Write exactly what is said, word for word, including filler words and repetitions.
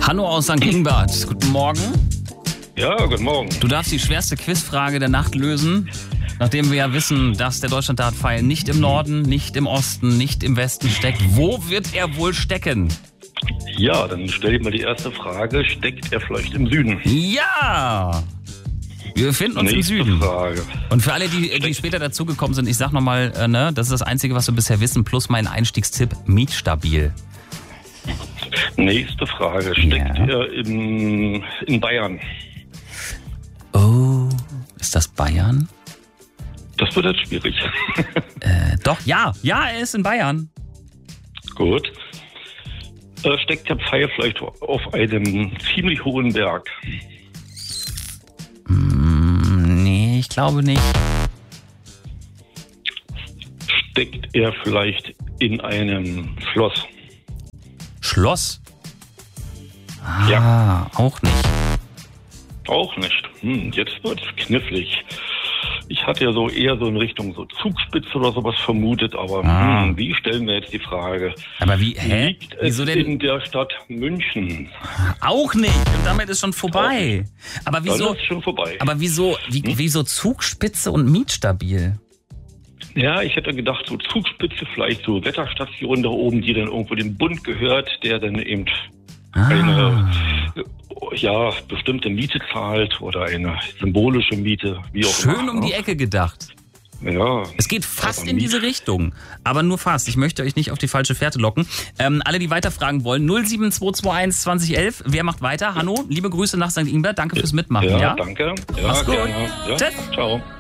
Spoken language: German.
Hanno aus Sankt Ingbert, guten Morgen. Ja, guten Morgen. Du darfst die schwerste Quizfrage der Nacht lösen, nachdem wir ja wissen, dass der Deutschlanddartpfeil nicht im Norden, nicht im Osten, nicht im Westen steckt. Wo wird er wohl stecken? Ja, dann stell dir mal die erste Frage. Steckt er vielleicht im Süden? Ja! Wir befinden uns Nächste im Süden. Frage. Und für alle, die, die später dazugekommen sind, ich sag nochmal, äh, ne, das ist das Einzige, was wir bisher wissen, plus mein Einstiegstipp, mietstabil. Nächste Frage. Steckt Ja. er in, in Bayern? Oh, ist das Bayern? Das wird jetzt schwierig. Äh, doch, ja, ja, er ist in Bayern. Gut. Äh, steckt der Pfeil vielleicht auf einem ziemlich hohen Berg? Mm, nee, ich glaube nicht. Steckt er vielleicht in einem Schloss? Schloss? Ah, Ja. auch nicht. Auch nicht. Hm, jetzt wird es knifflig. Ich hatte ja so eher so in Richtung so Zugspitze oder sowas vermutet, aber Ah. hm, wie stellen wir jetzt die Frage? Aber wie, hä? Liegt es Wieso denn? in der Stadt München? Auch nicht. Und damit ist schon vorbei. Aber Dann wieso, ist schon vorbei. aber wieso, wie, wieso Zugspitze und mietstabil? Ja, ich hätte gedacht, so Zugspitze, vielleicht so Wetterstation da oben, die dann irgendwo dem Bund gehört, der dann eben Ah. eine äh, ja, bestimmte Miete zahlt oder eine symbolische Miete, wie auch immer. Schön um die Ecke gedacht. Ja. Es geht fast Aber in Miet- diese Richtung, aber nur fast. Ich möchte euch nicht auf die falsche Fährte locken. Ähm, alle, die weiterfragen wollen, null sieben zwei zwei eins zwanzig elf. Wer macht weiter? Hanno, liebe Grüße nach Sankt Ingbert. Danke fürs Mitmachen. Ja, Ja, danke. Ja, Mach's gut. gerne. Ja, Tschüss. ciao.